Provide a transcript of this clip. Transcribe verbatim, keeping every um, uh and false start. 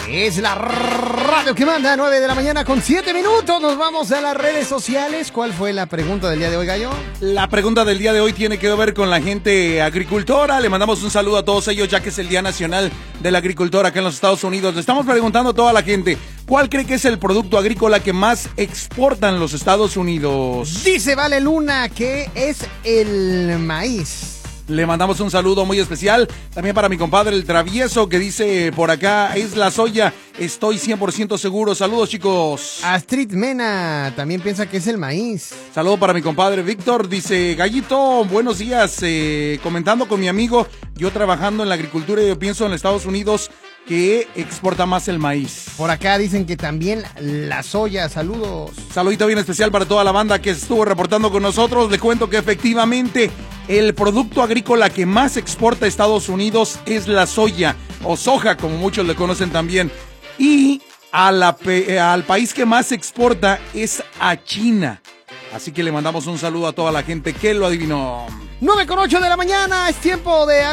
Es la radio que manda, nueve de la mañana con siete minutos. Nos vamos a las redes sociales. ¿Cuál fue la pregunta del día de hoy, Gallo? La pregunta del día de hoy tiene que ver con la gente agricultora. Le mandamos un saludo a todos ellos, ya que es el Día Nacional del Agricultor acá en los Estados Unidos. Le estamos preguntando a toda la gente, ¿cuál cree que es el producto agrícola que más exportan los Estados Unidos? Dice Vale Luna que es el maíz. Le mandamos un saludo muy especial también para mi compadre el Travieso, que dice por acá, es la soya, estoy cien por ciento seguro. Saludos, chicos. Astrid Mena también piensa que es el maíz. Saludo para mi compadre Víctor, dice, Gallito, buenos días, eh, comentando con mi amigo, yo trabajando en la agricultura y yo pienso en Estados Unidos que exporta más el maíz. Por acá dicen que también la soya. Saludos. Saludito bien especial para toda la banda que estuvo reportando con nosotros. Le cuento que efectivamente el producto agrícola que más exporta a Estados Unidos es la soya, o soja, como muchos le conocen también. Y a la, al país que más exporta es a China. Así que le mandamos un saludo a toda la gente que lo adivinó. nueve con ocho de la mañana, es tiempo de